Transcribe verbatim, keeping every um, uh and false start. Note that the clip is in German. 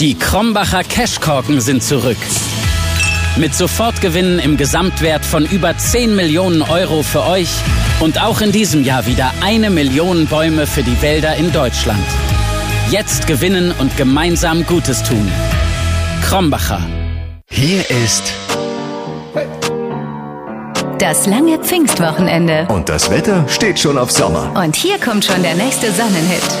Die Krombacher Cashkorken sind zurück. Mit Sofortgewinnen im Gesamtwert von über zehn Millionen Euro für euch und auch in diesem Jahr wieder eine Million Bäume für die Wälder in Deutschland. Jetzt gewinnen und gemeinsam Gutes tun. Krombacher. Hier ist das lange Pfingstwochenende. Und das Wetter steht schon auf Sommer. Und hier kommt schon der nächste Sonnenhit.